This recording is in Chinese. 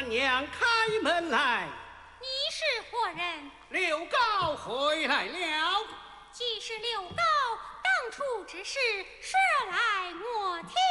三娘开门来。 你是何人？ 刘高回来了。 既是刘高，当初之事说来我听。